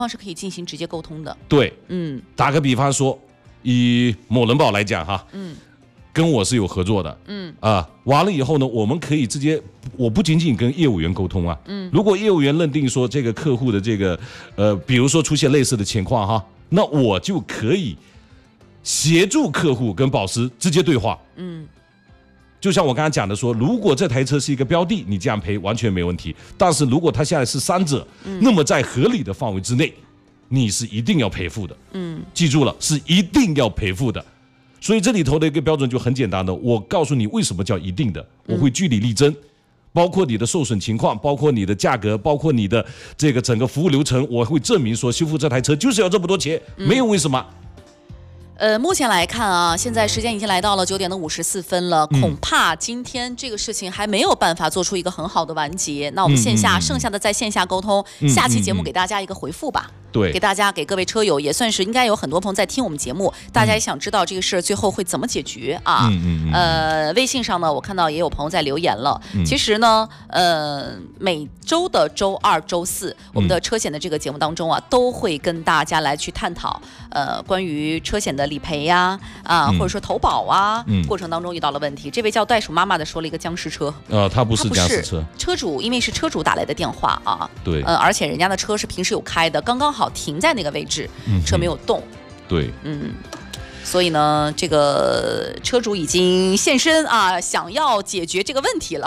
方是可以进行直接沟通的。 对，打个比方说，以某人保来讲哈，跟我是有合作的，完了以后呢，我们可以直接，我不仅仅跟业务员沟通啊，如果业务员认定说这个客户的这个，比如说出现类似的情况哈，那我就可以协助客户跟保时直接对话，就像我刚才讲的说，如果这台车是一个标的，你这样赔完全没问题。但是如果它现在是伤者，那么在合理的范围之内，你是一定要赔付的。记住了，是一定要赔付的。所以这里头的一个标准就很简单的，我告诉你为什么叫一定的，我会据理力争，包括你的受损情况，包括你的价格，包括你的这个整个服务流程，我会证明说修复这台车就是要这么多钱，没有为什么。 目前来看啊，现在时间已经来到了9点54分了，恐怕今天这个事情还没有办法做出一个很好的完结。那我们线下剩下的在线下沟通，下期节目给大家一个回复吧。 对， 给各位车友也算是应该有很多朋友在听我们节目，大家也想知道这个事最后会怎么解决啊。微信上呢，我看到也有朋友在留言了。其实呢，每周的周二、周四，我们的车险的这个节目当中啊，都会跟大家来去探讨关于车险的理赔呀或者说投保啊，过程当中遇到了问题。这位叫袋鼠妈妈的说了一个僵尸车， 它不是僵尸车， 车主因为是车主打来的电话啊， 对， 而且人家的车是平时有开的，刚刚好停在那个位置，车没有动， 对， 所以呢，这个车主已经现身啊，想要解决这个问题了。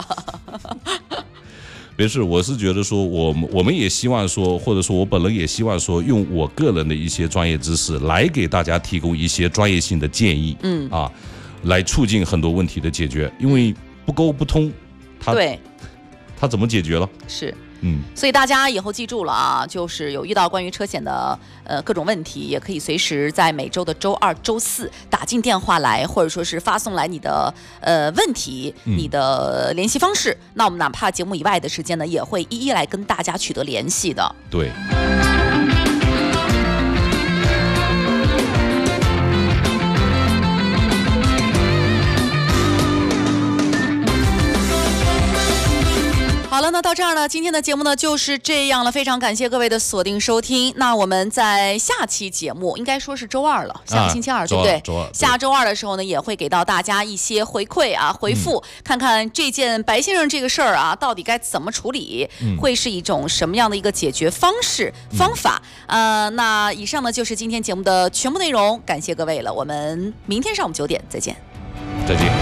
没事，我是觉得说，我们也希望说，或者说我本人也希望说，用我个人的一些专业知识来给大家提供一些专业性的建议，来促进很多问题的解决。因为不沟不通，它怎么解决了？是。所以大家以后记住了啊，就是有遇到关于车险的各种问题，也可以随时在每周的周二、周四打进电话来，或者说是发送来你的问题、你的联系方式。那我们哪怕节目以外的时间呢，也会一一来跟大家取得联系的。对。好了，那到这儿呢，今天的节目呢就是这样了，非常感谢各位的锁定收听。那我们在下期节目，应该说是周二了，下个星期二，对不对？周二。下周二的时候呢，也会给到大家一些回馈啊，回复，看看这件白先生这个事儿啊，到底该怎么处理，会是一种什么样的一个解决方式、方法。那以上呢就是今天节目的全部内容，感谢各位了。我们明天上午9点再见。再见。